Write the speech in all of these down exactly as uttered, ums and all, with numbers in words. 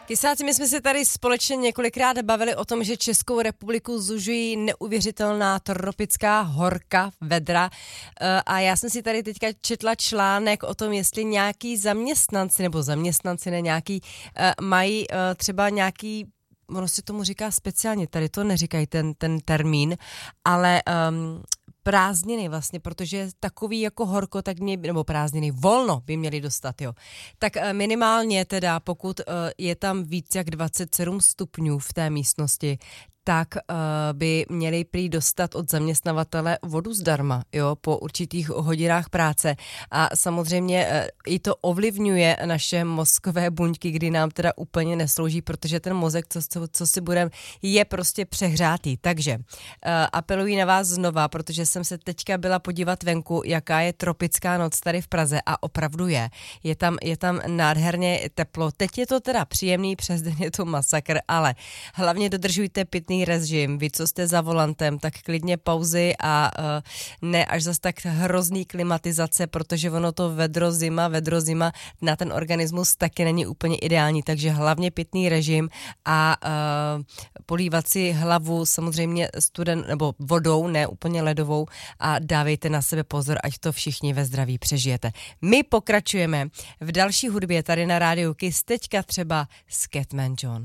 Kysáci, my jsme se tady společně několikrát bavili o tom, že Českou republiku zužují neuvěřitelná tropická horka, vedra, a já jsem si tady teďka četla článek o tom, jestli nějaký zaměstnanci, nebo zaměstnanci, ne nějaký, mají třeba nějaký, ono se tomu říká speciálně, tady to neříkají ten, ten termín, ale um, prázdniny vlastně, protože takový jako horko, tak mě, nebo prázdniny, volno by měli dostat, jo. Tak minimálně teda, pokud je tam víc jak dvacet sedm stupňů v té místnosti, tak uh, by měli prý dostat od zaměstnavatele vodu zdarma, jo, po určitých hodinách práce. A samozřejmě uh, i to ovlivňuje naše mozkové buňky, kdy nám teda úplně neslouží, protože ten mozek, co, co, co si budeme, je prostě přehřátý. Takže uh, apeluji na vás znova, protože jsem se teďka byla podívat venku, jaká je tropická noc tady v Praze a opravdu je. Je tam, je tam nádherně teplo. Teď je to teda příjemný, přes den je to masakr, ale hlavně dodržujte pitný režim. Vy, co jste za volantem, tak klidně pauzy a uh, ne až zas tak hrozný klimatizace, protože ono to vedro zima, vedro zima na ten organismus taky není úplně ideální, takže hlavně pitný režim a uh, polívat si hlavu samozřejmě studen, nebo vodou, ne úplně ledovou, a dávejte na sebe pozor, ať to všichni ve zdraví přežijete. My pokračujeme v další hudbě tady na rádiu Kiss, teďka třeba Scatman John.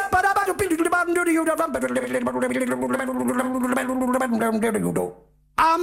I'm